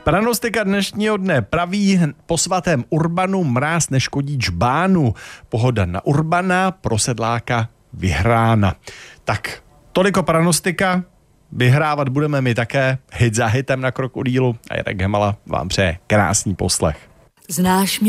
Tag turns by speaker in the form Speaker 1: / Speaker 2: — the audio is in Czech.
Speaker 1: Pranostika dnešního dne praví: po svatém Urbanu mráz neškodí džbánu. Pohoda na Urbana, pro sedláka vyhrána. Tak, toliko pranostika. Vyhrávat budeme my také, hit za hitem na Krokodýlu, a Jirek Hemala vám přeje krásný poslech.
Speaker 2: Znáš mě